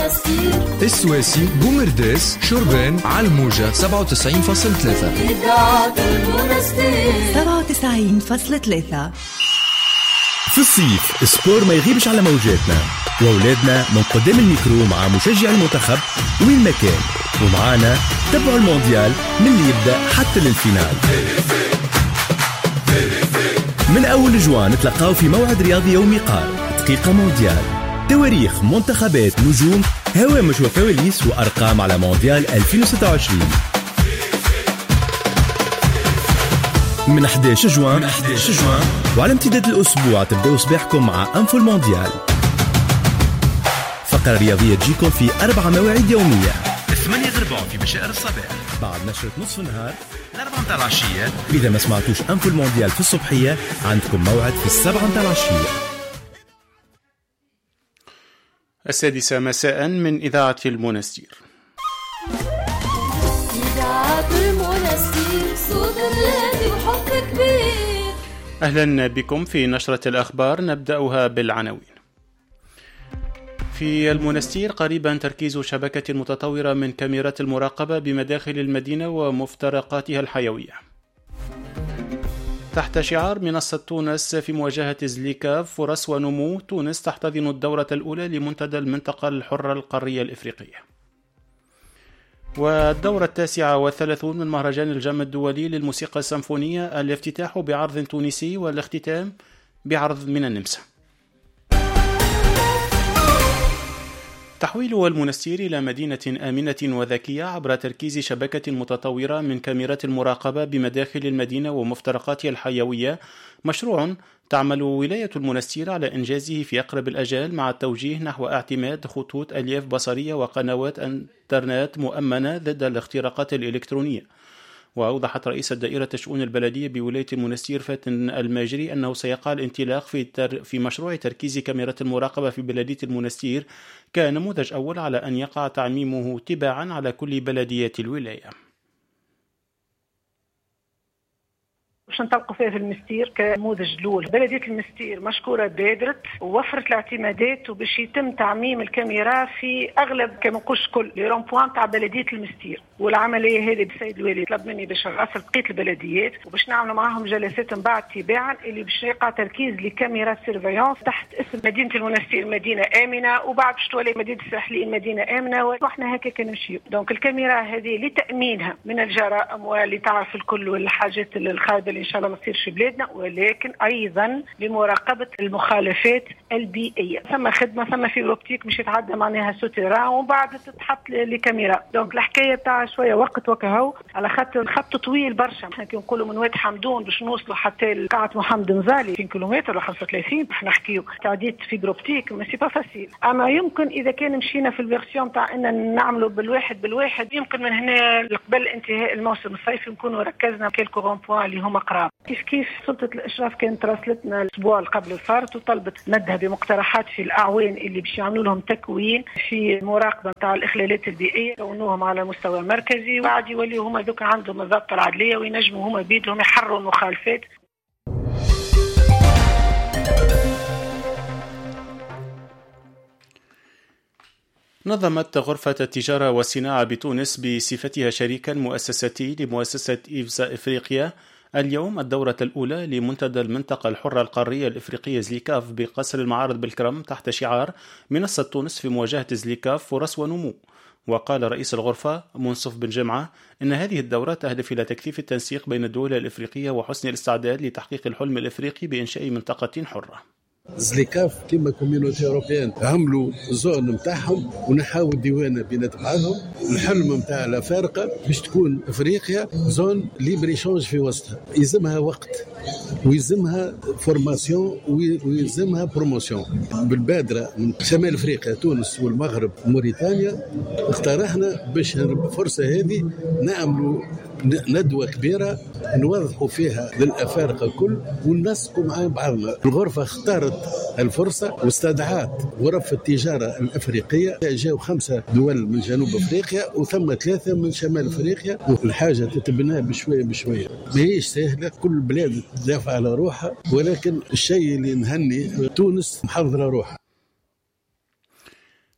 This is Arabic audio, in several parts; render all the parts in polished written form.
المنستير، السواسي، بومرداس، شربان، على الموجة 97.3. إذاعة المنستير 97.3. في الصيف سبور ما يغيبش على موجاتنا، وأولادنا من قدام الميكرو مع مشجع المنتخب وين ما كان، ومعانا تبعوا المونديال من اللي يبدأ حتى للفينال. من أول جوان نتلقاو في موعد رياضي يومي قار دقيقة مونديال، تواريخ، منتخبات، نجوم، هوامش وكواليس وأرقام على مونديال 2026 من 11 جوان وعلى امتداد الأسبوع تبدأوا صباحكم مع أنفو المونديال، فقرة رياضية تجيكم في 4 مواعيد يومية: 8 غرباء في بشائر الصباح، بعد نشرة نصف النهار، 4 متاع العشية. إذا ما سمعتوش أنفو المونديال في الصبحية عندكم موعد في 7 متاع العشية. 6 مساء من إذاعة المنستير. إذاعة المنستير، صوت الراديو وحب كبير. أهلا بكم في نشرة الأخبار، نبدأها بالعناوين. في المنستير قريبا تركيز شبكة متطورة من كاميرات المراقبة بمداخل المدينة ومفترقاتها الحيوية. تحت شعار منصة تونس في مواجهة زليكاف، فرص ونمو، تونس تحتضن الدورة الأولى لمنتدى المنطقة الحرة القارية الإفريقية. والدورة 39 من مهرجان الجم الدولي للموسيقى السيمفونية، الافتتاح بعرض تونسي والاختتام بعرض من النمسا. تحويل المنستير إلى مدينة آمنة وذكية عبر تركيز شبكة متطورة من كاميرات المراقبة بمداخل المدينة ومفترقاتها الحيوية، مشروع تعمل ولاية المنستير على إنجازه في أقرب الأجال، مع التوجيه نحو اعتماد خطوط ألياف بصرية وقنوات إنترنت مؤمنة ضد الاختراقات الإلكترونية. وأوضحت رئيسة دائرة الشؤون البلدية بولاية المنستير فاتن الماجري أنه سيقع الانطلاق في مشروع تركيز كاميرات المراقبة في بلدية المنستير كنموذج أول، على أن يقع تعميمه تباعا على كل بلديات الولاية. باش نطلقوا فيها في المستير كنموذج الاول. بلديه المستير مشكوره بادرت ووفرت الاعتمادات، وباش يتم تعميم الكاميرا في اغلب كما نقولش كل لي رون بوان تاع بلديه المستير. والعمليه هذه السيد الوالي طلب مني باش نراسل بقيه البلديات وباش نعملوا معاهم جلسات من بعد تباعا، اللي باش يقع تركيز لكاميرا سيرفيونس تحت اسم مدينه المنستير مدينه امنه، وبعد باش تولي مدينه الساحلين مدينه امنه، واحنا هكا كنمشيو. دونك الكاميرا هذه لتامينها من الجرائم واللي تعرف الكل والحاجات الخايبه إن شاء الله ما تصيرش بلادنا، ولكن أيضا لمراقبة المخالفات البيئية. ثم خدمة، ثم فيبر أوبتيك مش يتعدى معناها سوتيران، وبعد تتحط لكاميرا. دونك الحكاية بتاع شوية وقت وكهو، على خاطر الخط طويل برشا. احنا كي نقولوا من واد حمدون باش نوصلوا حتى لقاعة محمد نزالي 20 كيلومتر ولا 35، احنا نحكيو تعديت فيبر أوبتيك ماشي با فاسيل. أما يمكن إذا كان مشينا في الفيرسيون بتاع إن نعملوا بالواحد، يمكن من هنا قبل انتهاء الموسم الصيفي نكونوا ركزنا كيلكو رون بوان اللي هما قراب. كيف سلطة الإشراف كانت راسلتنا الأسبوع قبل الفارط وطلبت مدها بمقترحات في الأعوان اللي باش يعملوا لهم تكوين في مراقبة تاع الإخلالات البيئية، كونوهم على مستوى مركزي، وعاد يوليوا هما ذوك عندهم الضبط العدلية وينجموا هما بيدهم يحرروا المخالفات. نظمت غرفة التجارة والصناعة بتونس بصفتها شريكا مؤسساتي لمؤسسة إفزا إفريقيا اليوم الدورة الأولى لمنتدى المنطقة الحرة القارية الإفريقية زليكاف بقصر المعارض بالكرم، تحت شعار منصة تونس في مواجهة زليكاف، فرص ونمو. وقال رئيس الغرفة منصف بن جمعة إن هذه الدورة تهدف إلى تكثيف التنسيق بين الدول الإفريقية وحسن الاستعداد لتحقيق الحلم الإفريقي بإنشاء منطقة حرة. زليكاف كما كوميونيتي اوروبيان عملوا زون نتاعهم ونحاول ديوانه بينات بعضهم. الحلم نتاع الافارقه باش تكون افريقيا زون ليبر ايشونج في وسطها، يلزمها وقت ويلزمها فورماسيون ويلزمها بروموسيون. بالبادره من شمال افريقيا تونس والمغرب وموريتانيا اقترحنا باش الفرصه هذه نعملوا ندوة كبيرة نوضحوا فيها للأفارقة الكل وننسقوا مع بعضنا. الغرفة اختارت الفرصة واستدعت غرف التجارة الأفريقية، جاءوا 5 دول من جنوب أفريقيا وثم 3 من شمال أفريقيا، والحاجة تتبنى بشوية بشوية. ما هيش سهلة، كل بلاد تدافع على روحها، ولكن الشيء اللي نهني تونس محضرة روحها.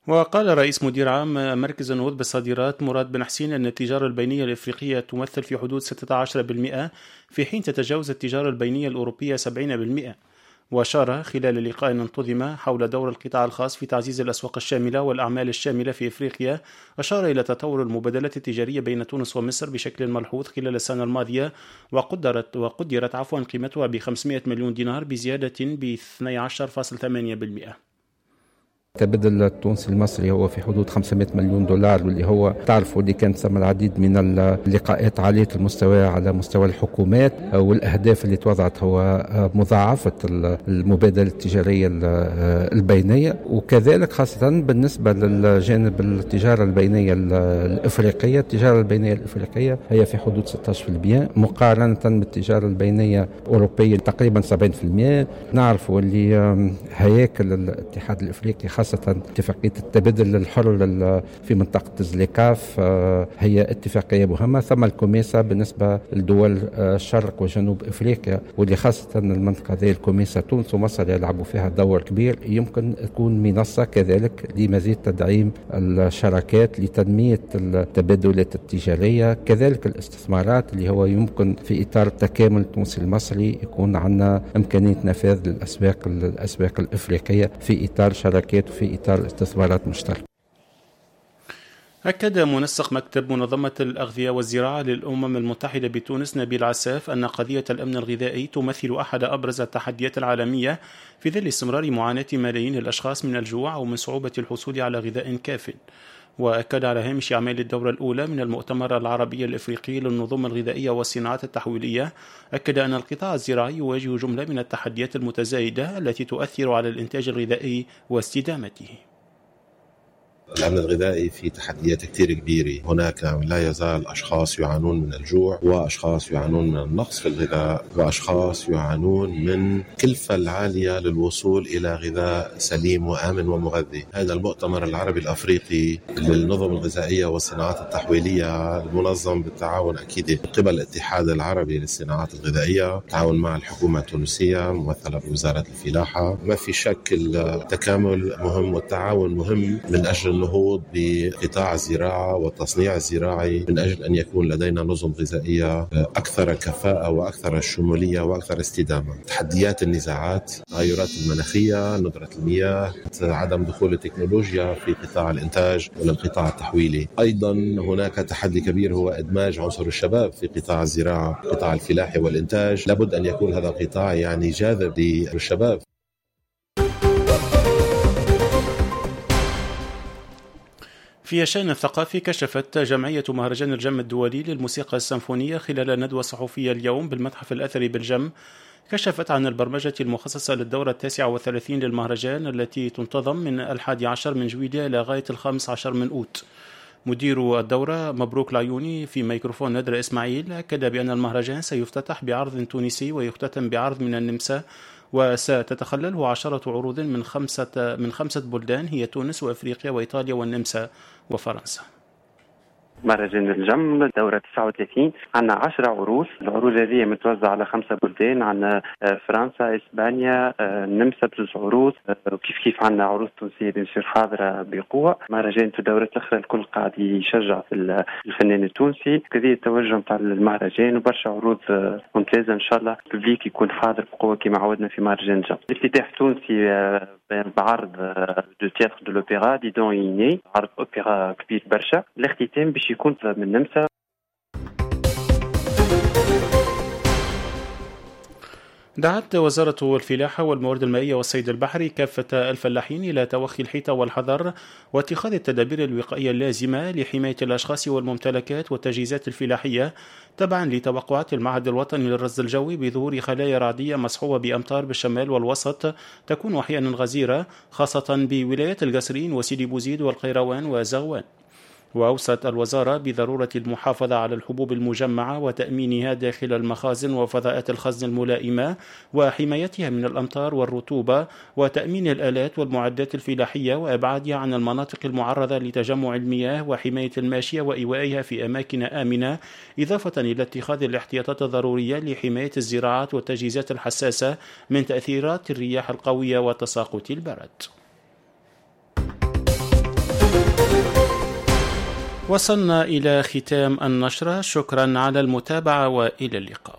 وقال رئيس مدير عام مركز النهوض بالصادرات مراد بن حسين أن التجارة البينية الإفريقية تمثل في حدود 16%، في حين تتجاوز التجارة البينية الأوروبية 70%. وأشار خلال لقاء انتظم حول دور القطاع الخاص في تعزيز الأسواق الشاملة والأعمال الشاملة في إفريقيا، أشار إلى تطور المبادلات التجارية بين تونس ومصر بشكل ملحوظ خلال السنة الماضية، وقدرت قيمتها ب500 مليون دينار بزيادة ب 12.8%. التبادل التونسي المصري هو في حدود 500 مليون دولار، واللي هو تعرفوا اللي كانت ثم العديد من اللقاءات عالية المستوى على مستوى الحكومات، والأهداف اللي توضعت هو مضاعفة المبادلة التجارية البينية، وكذلك خاصة بالنسبة للجانب التجارة البينية الإفريقية. التجارة البينية الإفريقية هي في حدود 16% مقارنة بالتجارة البينية الأوروبية تقريبا 70%. نعرفوا اللي هياكل الاتحاد الإفريقي خاصة اتفاقية التبادل الحر في منطقة زليكاف هي اتفاقية مهمة. ثم الكوميسا بالنسبة لدول الشرق وجنوب افريقيا، واللي خاصة المنطقة ذي الكوميسا تونس ومصر يلعبوا فيها دور كبير، يمكن تكون منصة كذلك لمزيد تدعيم الشراكات لتنمية التبادلات التجارية، كذلك الاستثمارات اللي هو يمكن في إطار التكامل التونسي المصري يكون عندنا إمكانية نفاذ للأسواق الإفريقية في إطار شراكات وفي إطار استثمارات مشتركة. أكد منسق مكتب منظمة الأغذية والزراعة للأمم المتحدة بتونس نبيل عساف أن قضية الأمن الغذائي تمثل أحد أبرز التحديات العالمية في ظل استمرار معاناة ملايين الأشخاص من الجوع ومن صعوبة الحصول على غذاء كاف. وأكد على هامش أعمال الدورة الأولى من المؤتمر العربي الإفريقي للنظم الغذائية والصناعات التحويلية، أكد أن القطاع الزراعي يواجه جملة من التحديات المتزايدة التي تؤثر على الإنتاج الغذائي واستدامته. الأمن الغذائي في تحديات كتير كبيرة. هناك لا يزال أشخاص يعانون من الجوع، وأشخاص يعانون من النقص في الغذاء، وأشخاص يعانون من كلفة العالية للوصول إلى غذاء سليم وآمن ومغذي. هذا المؤتمر العربي الأفريقي للنظم الغذائية والصناعات التحويلية المنظم بالتعاون أكيد قبل الاتحاد العربي للصناعات الغذائية، تعاون مع الحكومة التونسية ممثلة بوزارة الفلاحة. ما في شك التكامل مهم والتعاون مهم من أجل النهوض بقطاع الزراعة والتصنيع الزراعي، من أجل أن يكون لدينا نظم غذائية أكثر كفاءة وأكثر شمولية وأكثر استدامة. تحديات النزاعات، التغيرات المناخية، ندرة المياه، عدم دخول التكنولوجيا في قطاع الإنتاج والقطاع التحويلي. أيضا هناك تحدي كبير هو إدماج عنصر الشباب في قطاع الزراعة، قطاع الفلاحة والإنتاج. لابد أن يكون هذا القطاع جاذب للشباب. في الشأن الثقافي، كشفت جمعية مهرجان الجم الدولي للموسيقى السيمفونية خلال ندوة صحفية اليوم بالمتحف الأثري بالجم، كشفت عن البرمجة المخصصة للدورة 39 للمهرجان التي تنتظم من 11 من جويلية إلى غاية 15 من أوت. مدير الدورة مبروك العيوني في ميكروفون ندر إسماعيل أكد بأن المهرجان سيفتتح بعرض تونسي ويختتم بعرض من النمسا، وستتخلله 10 عروض من خمسة بلدان هي تونس وأفريقيا وإيطاليا والنمسا وفرنسا. مهرجان الجم دورة 39 عندنا 10 عروض. العروض هذه متوزعة على 5 بلدان، عندنا فرنسا، إسبانيا، النمسا ب2 عروض، وكيف عندنا عروض تونسية بنصير حاضرة بقوة. مهرجان في الدورات الأخرى الكل قاعد يشجع في الفنان التونسي، كذلك التوجه متاع المهرجان وبرشا عروض ممتازة إن شاء الله. الببليك يكون حاضر بقوة كما عودنا في مهرجان الجم. الافتتاح تونسي بعرض دو تياتر دو لوبيرا ديدون إيني، عرض أوبرا كبير برشا. الاختتام باش يكون من النمسا. دعت وزارة الفلاحة والموارد المائية والصيد البحري كافة الفلاحين إلى توخي الحيطة والحذر واتخاذ التدابير الوقائية اللازمة لحماية الأشخاص والممتلكات والتجهيزات الفلاحية، تبعا لتوقعات المعهد الوطني للرصد الجوي بظهور خلايا رعدية مصحوبة بأمطار بالشمال والوسط تكون أحيانا غزيرة، خاصة بولايات القصرين وسيدي بوزيد والقيروان وزغوان. وأوصت الوزارة بضرورة المحافظة على الحبوب المجمعة وتأمينها داخل المخازن وفضاءات الخزن الملائمة وحمايتها من الأمطار والرطوبة وتأمين الآلات والمعدات الفلاحية وإبعادها عن المناطق المعرضة لتجمع المياه وحماية الماشية وإيوائها في أماكن آمنة، إضافة إلى اتخاذ الاحتياطات الضرورية لحماية الزراعات والتجهيزات الحساسة من تأثيرات الرياح القوية وتساقط البرد. وصلنا إلى ختام النشرة، شكرا على المتابعة وإلى اللقاء.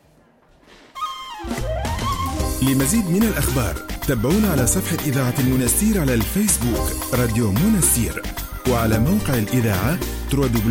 لمزيد من الأخبار تابعونا على صفحة إذاعة المنستير على الفيسبوك راديو منستير، وعلى موقع الإذاعة www.radiomunastir.fm.